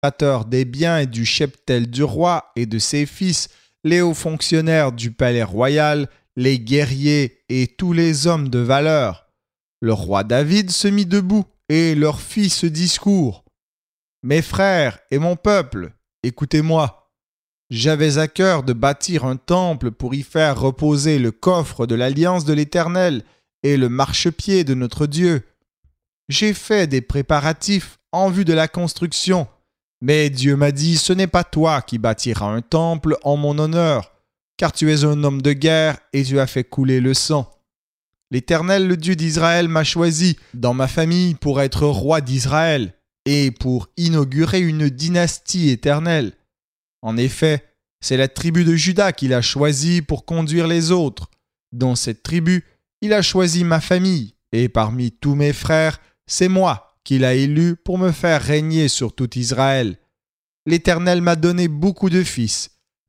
des biens et du cheptel du roi et de ses fils, les hauts fonctionnaires du palais royal, les guerriers et tous les hommes de valeur. Le roi David se mit debout et leur fit ce discours. « Mes frères et mon peuple, écoutez-moi. J'avais à cœur de bâtir un temple pour y faire reposer le coffre de l'alliance de l'Éternel et le marchepied de notre Dieu. J'ai fait des préparatifs en vue de la construction, mais Dieu m'a dit, ce n'est pas toi qui bâtiras un temple en mon honneur, car tu es un homme de guerre et tu as fait couler le sang. L'Éternel, le Dieu d'Israël, m'a choisi dans ma famille pour être roi d'Israël et pour inaugurer une dynastie éternelle. En effet, c'est la tribu de Juda qu'il a choisie pour conduire les autres. Dans cette tribu, il a choisi ma famille, et parmi tous mes frères, c'est moi qu'il a élu pour me faire régner sur tout Israël. L'Éternel m'a donné beaucoup de fils.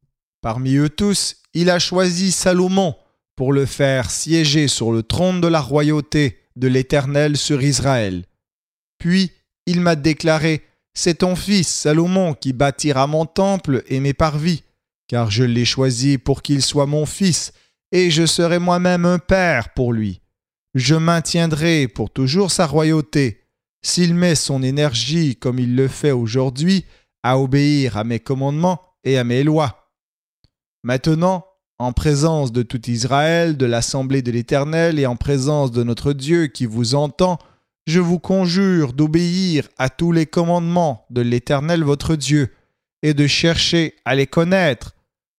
Parmi eux tous, il a choisi Salomon pour le faire siéger sur le trône de la royauté de l'Éternel sur Israël. Puis, il m'a déclaré, « C'est ton fils Salomon qui bâtira mon temple et mes parvis, car je l'ai choisi pour qu'il soit mon fils, et je serai moi-même un père pour lui. Je maintiendrai pour toujours sa royauté, s'il met son énergie comme il le fait aujourd'hui, à obéir à mes commandements et à mes lois. Maintenant, en présence de tout Israël, de l'assemblée de l'Éternel et en présence de notre Dieu qui vous entend, je vous conjure d'obéir à tous les commandements de l'Éternel votre Dieu et de chercher à les connaître.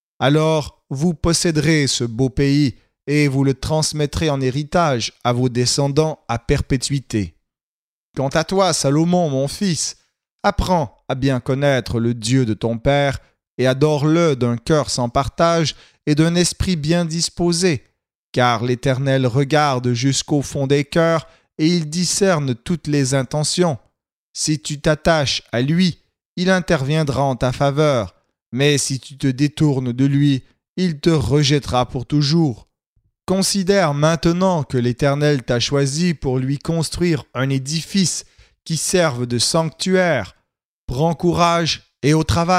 Alors vous posséderez ce beau pays et vous le transmettrez en héritage à vos descendants à perpétuité. Quant à toi, Salomon, mon fils, apprends à bien connaître le Dieu de ton père et adore-le d'un cœur sans partage et d'un esprit bien disposé, car l'Éternel regarde jusqu'au fond des cœurs et il discerne toutes les intentions. Si tu t'attaches à lui, il interviendra en ta faveur, mais si tu te détournes de lui, il te rejettera pour toujours. Considère maintenant que l'Éternel t'a choisi pour lui construire un édifice qui serve de sanctuaire. Prends courage et au travail. »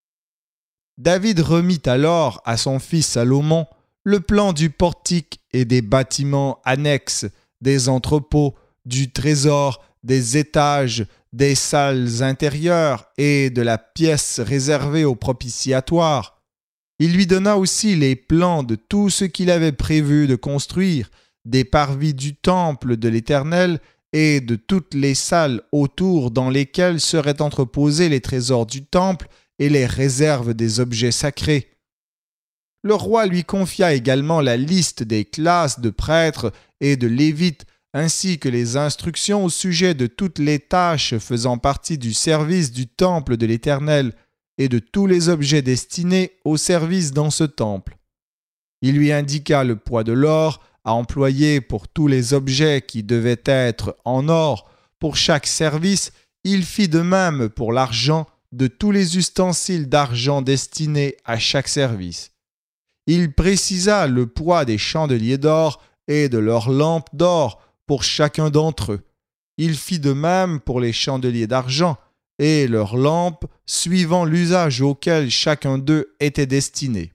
David remit alors à son fils Salomon le plan du portique et des bâtiments annexes, des entrepôts, du trésor, des étages, des salles intérieures et de la pièce réservée au propitiatoire. Il lui donna aussi les plans de tout ce qu'il avait prévu de construire, des parvis du temple de l'Éternel et de toutes les salles autour dans lesquelles seraient entreposés les trésors du temple et les réserves des objets sacrés. Le roi lui confia également la liste des classes de prêtres et de lévites, ainsi que les instructions au sujet de toutes les tâches faisant partie du service du temple de l'Éternel et de tous les objets destinés au service dans ce temple. Il lui indiqua le poids de l'or à employer pour tous les objets qui devaient être en or. Pour chaque service, il fit de même pour l'argent de tous les ustensiles d'argent destinés à chaque service. Il précisa le poids des chandeliers d'or et de leurs lampes d'or pour chacun d'entre eux. Il fit de même pour les chandeliers d'argent et leurs lampes suivant l'usage auquel chacun d'eux était destiné.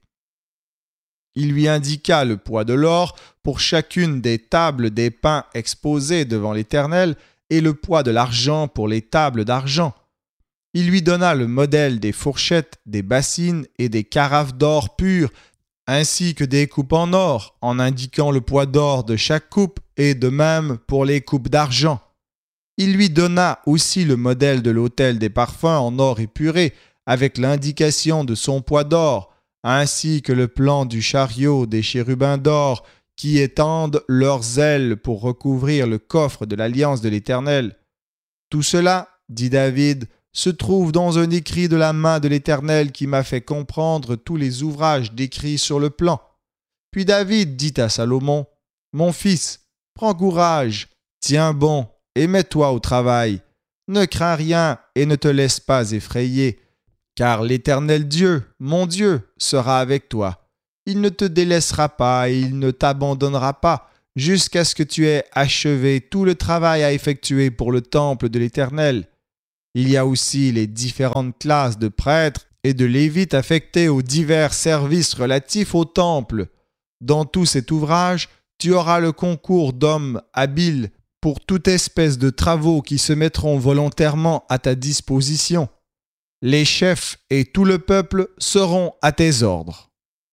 Il lui indiqua le poids de l'or pour chacune des tables des pains exposées devant l'Éternel et le poids de l'argent pour les tables d'argent. Il lui donna le modèle des fourchettes, des bassines et des carafes d'or pur, ainsi que des coupes en or, en indiquant le poids d'or de chaque coupe, et de même pour les coupes d'argent. Il lui donna aussi le modèle de l'autel des parfums en or épuré, avec l'indication de son poids d'or, ainsi que le plan du chariot des chérubins d'or, qui étendent leurs ailes pour recouvrir le coffre de l'alliance de l'Éternel. Tout cela, dit David, se trouve dans un écrit de la main de l'Éternel qui m'a fait comprendre tous les ouvrages décrits sur le plan. Puis David dit à Salomon, « Mon fils, prends courage, tiens bon et mets-toi au travail. Ne crains rien et ne te laisse pas effrayer, car l'Éternel Dieu, mon Dieu, sera avec toi. Il ne te délaissera pas et il ne t'abandonnera pas jusqu'à ce que tu aies achevé tout le travail à effectuer pour le temple de l'Éternel. Il y a aussi les différentes classes de prêtres et de lévites affectés aux divers services relatifs au temple. Dans tout cet ouvrage, tu auras le concours d'hommes habiles pour toute espèce de travaux qui se mettront volontairement à ta disposition. Les chefs et tout le peuple seront à tes ordres.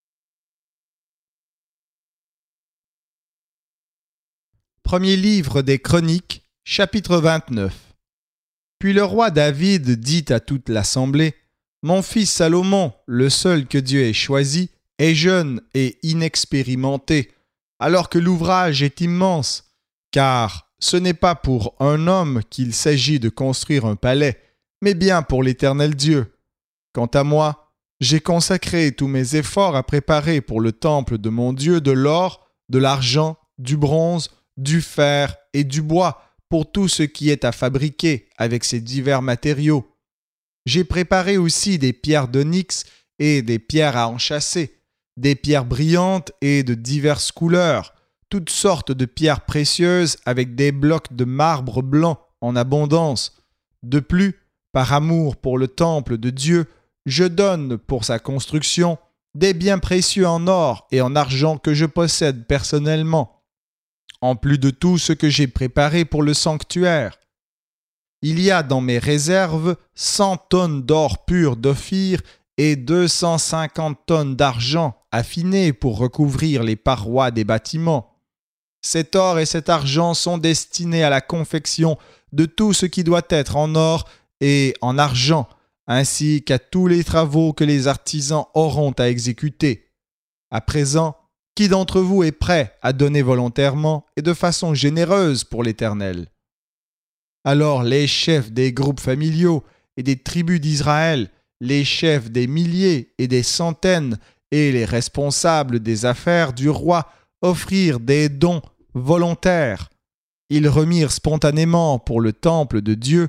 Premier livre des Chroniques, chapitre 29. Puis le roi David dit à toute l'assemblée : « Mon fils Salomon, le seul que Dieu ait choisi, est jeune et inexpérimenté, alors que l'ouvrage est immense, car ce n'est pas pour un homme qu'il s'agit de construire un palais, mais bien pour l'Éternel Dieu. Quant à moi, j'ai consacré tous mes efforts à préparer pour le temple de mon Dieu de l'or, de l'argent, du bronze, du fer et du bois, pour tout ce qui est à fabriquer avec ces divers matériaux. J'ai préparé aussi des pierres d'onyx et des pierres à enchâsser, des pierres brillantes et de diverses couleurs, toutes sortes de pierres précieuses avec des blocs de marbre blanc en abondance. De plus, par amour pour le temple de Dieu, je donne pour sa construction des biens précieux en or et en argent que je possède personnellement, en plus de tout ce que j'ai préparé pour le sanctuaire. Il y a dans mes réserves 100 tonnes d'or pur d'Ophir et 250 tonnes d'argent affiné pour recouvrir les parois des bâtiments. Cet or et cet argent sont destinés à la confection de tout ce qui doit être en or et en argent, ainsi qu'à tous les travaux que les artisans auront à exécuter. À présent, qui d'entre vous est prêt à donner volontairement et de façon généreuse pour l'Éternel ? » Alors les chefs des groupes familiaux et des tribus d'Israël, les chefs des milliers et des centaines et les responsables des affaires du roi offrirent des dons volontaires. Ils remirent spontanément pour le temple de Dieu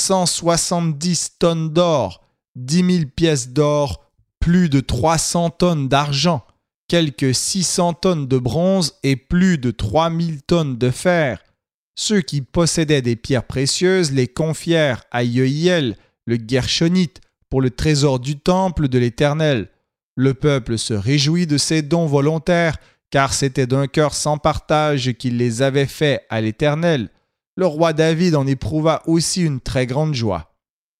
170 tonnes d'or, 10 000 pièces d'or, plus de 300 tonnes d'argent, quelques 600 tonnes de bronze et plus de 3000 tonnes de fer. Ceux qui possédaient des pierres précieuses les confièrent à Yehiel, le Guershonite, pour le trésor du temple de l'Éternel. Le peuple se réjouit de ces dons volontaires, car c'était d'un cœur sans partage qu'il les avait faits à l'Éternel. Le roi David en éprouva aussi une très grande joie.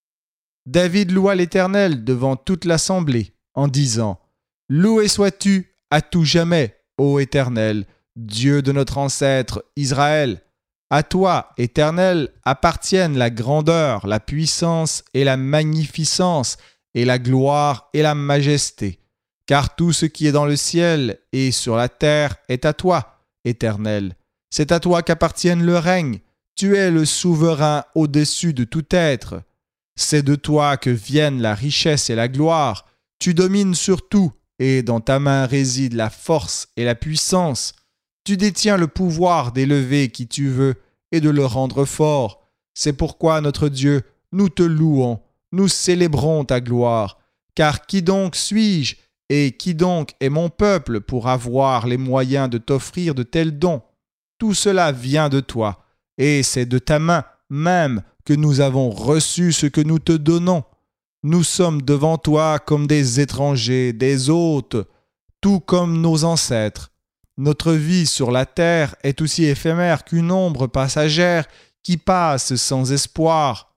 David loua l'Éternel devant toute l'assemblée, en disant : « Loué sois-tu à tout jamais, ô Éternel, Dieu de notre ancêtre Israël. À toi, Éternel, appartiennent la grandeur, la puissance et la magnificence, et la gloire et la majesté. Car tout ce qui est dans le ciel et sur la terre est à toi, Éternel. C'est à toi qu'appartiennent le règne. Tu es le souverain au-dessus de tout être. C'est de toi que viennent la richesse et la gloire. Tu domines sur tout, et dans ta main réside la force et la puissance. Tu détiens le pouvoir d'élever qui tu veux et de le rendre fort. C'est pourquoi, notre Dieu, nous te louons, nous célébrons ta gloire. Car qui donc suis-je et qui donc est mon peuple pour avoir les moyens de t'offrir de tels dons ? Tout cela vient de toi, et c'est de ta main même que nous avons reçu ce que nous te donnons. Nous sommes devant toi comme des étrangers, des hôtes, tout comme nos ancêtres. Notre vie sur la terre est aussi éphémère qu'une ombre passagère qui passe sans espoir.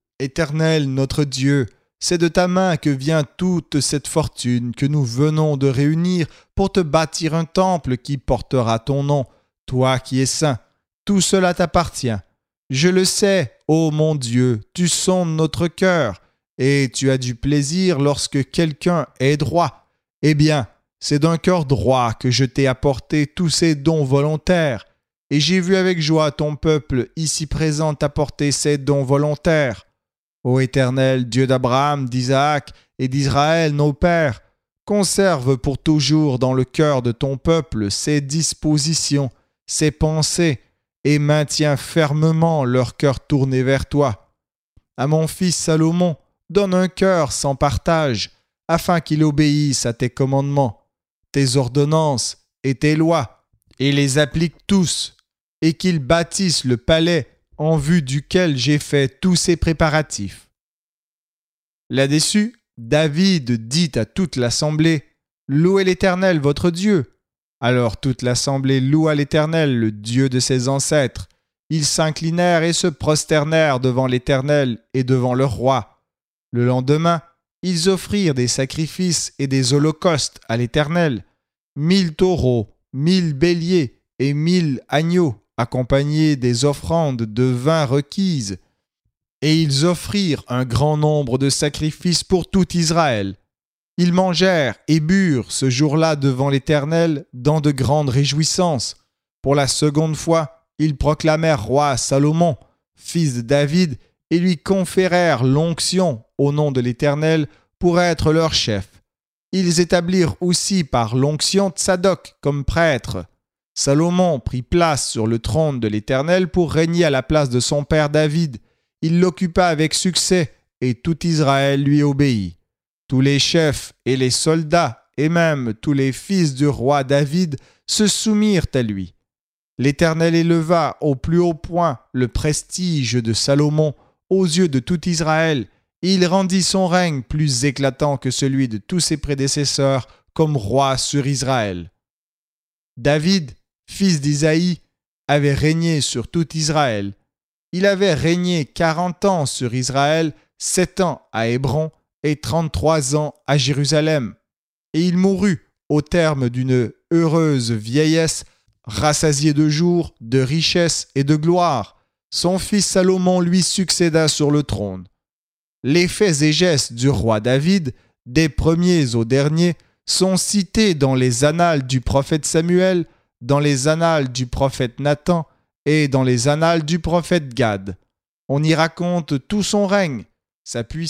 Éternel notre Dieu, c'est de ta main que vient toute cette fortune que nous venons de réunir pour te bâtir un temple qui portera ton nom, toi qui es saint. Tout cela t'appartient. Je le sais, ô mon Dieu, tu sondes notre cœur. Et tu as du plaisir lorsque quelqu'un est droit. Eh bien, c'est d'un cœur droit que je t'ai apporté tous ces dons volontaires. Et j'ai vu avec joie ton peuple ici présent t'apporter ces dons volontaires. Ô Éternel, Dieu d'Abraham, d'Isaac et d'Israël, nos pères, conserve pour toujours dans le cœur de ton peuple ces dispositions, ces pensées, et maintiens fermement leur cœur tourné vers toi. À mon fils Salomon, donne un cœur sans partage, afin qu'il obéisse à tes commandements, tes ordonnances et tes lois, et les applique tous, et qu'il bâtisse le palais en vue duquel j'ai fait tous ces préparatifs. » Là-dessus, David dit à toute l'assemblée, « Louez l'Éternel, votre Dieu. » Alors toute l'assemblée loua l'Éternel, le Dieu de ses ancêtres. Ils s'inclinèrent et se prosternèrent devant l'Éternel et devant le roi. Le lendemain, ils offrirent des sacrifices et des holocaustes à l'Éternel, 1000 taureaux, 1000 béliers et 1000 agneaux, accompagnés des offrandes de vin requises. Et ils offrirent un grand nombre de sacrifices pour tout Israël. Ils mangèrent et burent ce jour-là devant l'Éternel dans de grandes réjouissances. Pour la seconde fois, ils proclamèrent roi Salomon, fils de David, et lui conférèrent l'onction au nom de l'Éternel pour être leur chef. Ils établirent aussi par l'onction Tsadok comme prêtre. Salomon prit place sur le trône de l'Éternel pour régner à la place de son père David. Il l'occupa avec succès et tout Israël lui obéit. Tous les chefs et les soldats et même tous les fils du roi David se soumirent à lui. L'Éternel éleva au plus haut point le prestige de Salomon aux yeux de tout Israël, et il rendit son règne plus éclatant que celui de tous ses prédécesseurs comme roi sur Israël. David, fils d'Isaïe, avait régné sur tout Israël. Il avait régné 40 ans sur Israël, 7 ans à Hébron et 33 ans à Jérusalem. Et il mourut au terme d'une heureuse vieillesse, rassasié de jours, de richesses et de gloire. Son fils Salomon lui succéda sur le trône. Les faits et gestes du roi David, des premiers aux derniers, sont cités dans les annales du prophète Samuel, dans les annales du prophète Nathan et dans les annales du prophète Gad. On y raconte tout son règne, sa puissance,